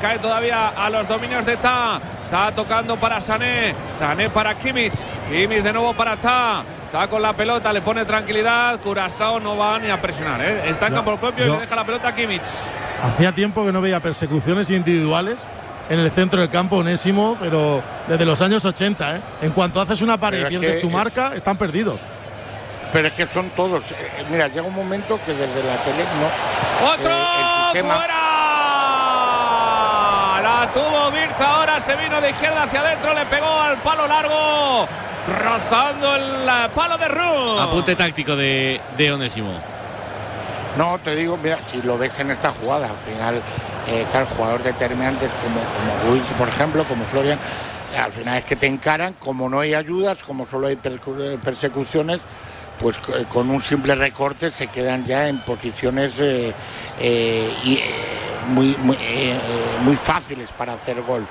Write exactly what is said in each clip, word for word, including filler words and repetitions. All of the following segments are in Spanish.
cae todavía a los dominios de Ta. Ta tocando para Sané. Sané para Kimmich. Kimmich de nuevo para Ta. Ta con la pelota, le pone tranquilidad. Curazao no va ni a presionar, ¿eh? Está en yo, campo propio yo, y le deja la pelota a Kimmich. Hacía tiempo que no veía persecuciones individuales en el centro del campo, Onésimo, pero desde los años ochenta, ¿eh? En cuanto haces una pared y pierdes tu marca, es, están perdidos. Pero es que son todos. Eh, mira, llega un momento que desde la tele no. ¡Otro! Eh, el sistema... ¡Fuera! La tuvo Wirtz, ahora se vino de izquierda hacia adentro, le pegó al palo largo, rozando el palo de Roux. Apunte táctico de, de Onésimo. No, te digo, mira, si lo ves en esta jugada, al final, eh, claro, jugadores determinantes como, como Ruiz, por ejemplo, como Florian, eh, al final es que te encaran, como no hay ayudas, como solo hay persecuciones, pues eh, con un simple recorte se quedan ya en posiciones eh, eh, y, eh, muy, muy, eh, muy fáciles para hacer gol,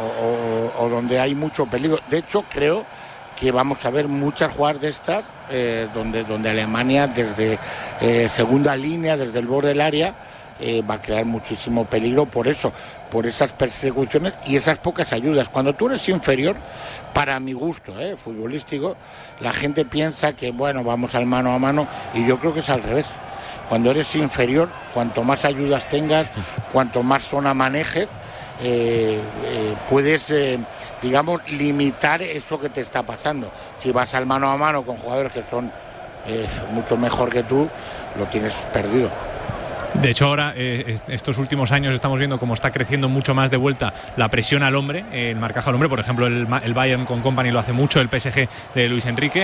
o, o, o donde hay mucho peligro. De hecho, creo que vamos a ver muchas jugadas de estas, eh, donde, donde Alemania desde eh, segunda línea, desde el borde del área, eh, va a crear muchísimo peligro por eso, por esas persecuciones y esas pocas ayudas. Cuando tú eres inferior, para mi gusto eh, futbolístico, la gente piensa que, bueno, vamos al mano a mano, y yo creo que es al revés. Cuando eres inferior, cuanto más ayudas tengas, cuanto más zona manejes, Eh, eh, puedes, eh, digamos, limitar eso que te está pasando. Si vas al mano a mano con jugadores que son eh, mucho mejor que tú, lo tienes perdido. De hecho, ahora, eh, estos últimos años estamos viendo cómo está creciendo mucho más de vuelta la presión al hombre, eh, el marcaje al hombre. Por ejemplo, el, el Bayern con Kompany lo hace mucho, el P S G de Luis Enrique.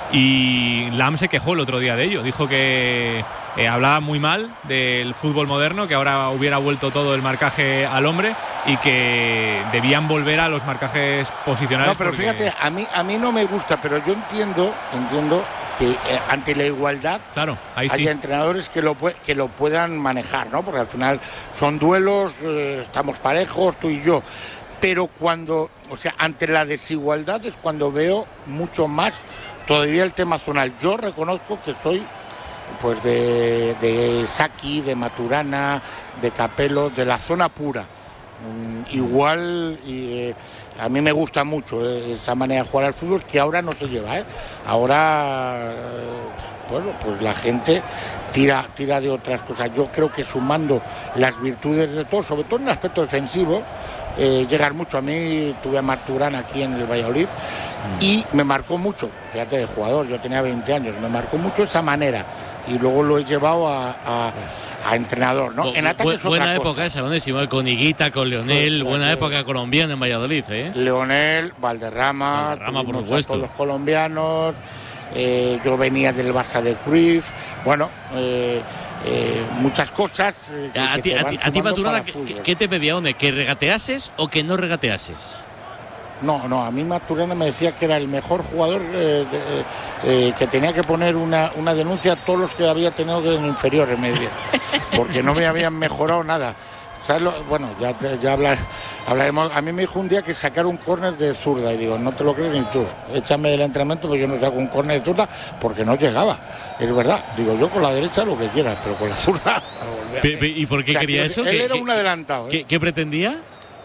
Y Lahm se quejó el otro día de ello. Dijo que eh, hablaba muy mal del fútbol moderno, que ahora hubiera vuelto todo el marcaje al hombre y que debían volver a los marcajes posicionales. No, pero porque... fíjate, a mí, a mí no me gusta, pero yo entiendo, entiendo que eh, ante la igualdad, claro, ahí sí, hay entrenadores que lo, que lo puedan manejar, ¿no? Porque al final son duelos, eh, estamos parejos, tú y yo. Pero cuando, o sea, ante la desigualdad es cuando veo mucho más todavía el tema zonal. Yo reconozco que soy pues de, de Saki, de Maturana, de Capello, de la zona pura. Mm, igual, y, eh, a mí me gusta mucho eh, esa manera de jugar al fútbol, que ahora no se lleva, ¿eh? Ahora, eh, bueno, pues la gente tira, tira de otras cosas. Yo creo que sumando las virtudes de todos, sobre todo en el aspecto defensivo, Eh, llegar mucho. A mí tuve a Maturana aquí en el Valladolid mm. y me marcó mucho, fíjate, de jugador, yo tenía veinte años, me marcó mucho esa manera y luego lo he llevado a, a, a entrenador, ¿no? Bu en ataque bu es buena otra época cosa. esa, Onésimo, con Higuita, con Leonel, sí, buena que... época colombiana en Valladolid, ¿eh? Leonel, Valderrama, Valderrama por supuesto, todos los colombianos. Eh, yo venía del Barça de Cruyff, bueno, eh, eh, muchas cosas. Eh, que, a, que ti, te a, van ti, a ti, Maturana, ¿qué, ¿qué te pedía, One? ¿Que regateases o que no regateases? No, no, a mí Maturana me decía que era el mejor jugador, eh, de, eh, que tenía que poner una, una denuncia a todos los que había tenido que en inferiores, me decía, porque no me habían mejorado nada. ¿Sabes lo? Bueno, ya, ya hablar, hablaremos. A mí me dijo un día que sacar un córner de zurda y digo, no te lo crees ni tú, échame del entrenamiento porque yo no saco un córner de zurda porque no llegaba. Es verdad, digo yo con la derecha lo que quieras, pero con la zurda. ¿Y por qué o sea, quería eso? Él era un adelantado. ¿eh? ¿Qué, ¿Qué pretendía?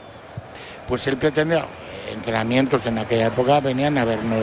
Pues él pretendía, entrenamientos en aquella época venían a vernos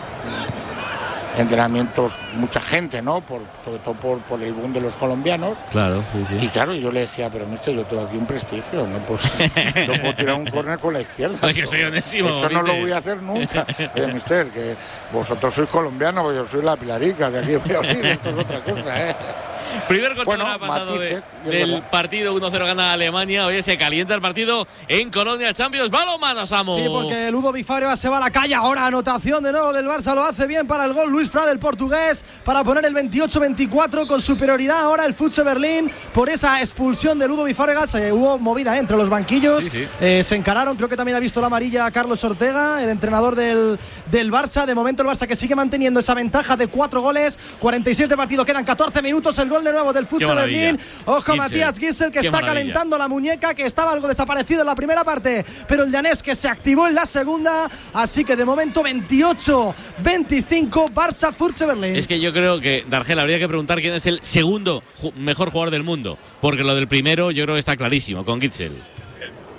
entrenamientos mucha gente, ¿no? Por, sobre todo por, por el boom de los colombianos. Claro, sí, sí. Y claro, yo le decía, pero mister, yo tengo aquí un prestigio, no puedo, no puedo tirar un córner con la izquierda. Ay, que soy Onésimo, eso ¿viste? No lo voy a hacer nunca. Oye, mister, que vosotros sois colombianos, pues yo soy la Pilarica de aquí de Valladolid, esto es otra cosa, ¿eh? Primer gol bueno, ha pasado matices, de, del verdad. Partido uno cero gana Alemania. Hoy se calienta el partido en Colonia Champions. Balonmano, Samu. Sí, porque Ludovic Fábregas se va a la calle. Ahora anotación de nuevo del Barça. Lo hace bien para el gol Luis Fra, del portugués, para poner el veintiocho veinticuatro con superioridad. Ahora el F C Berlín por esa expulsión de Ludovic Fábregas. Eh, hubo movida eh, entre los banquillos. Sí, sí. Eh, se encararon. Creo que también ha visto la amarilla Carlos Ortega, el entrenador del, del Barça. De momento el Barça que sigue manteniendo esa ventaja de cuatro goles. cuarenta y seis de partido. Quedan catorce minutos. El gol de nuevo del F C Berlín. Ojo, Gissel. Matías Gissel, que Qué está maravilla. calentando la muñeca, que estaba algo desaparecido en la primera parte, pero el danés que se activó en la segunda. Así que de momento veintiocho veinticinco Barça F C Berlín. Es que yo creo que, Dargel, habría que preguntar quién es el segundo ju- mejor jugador del mundo, porque lo del primero yo creo que está clarísimo, con Gissel.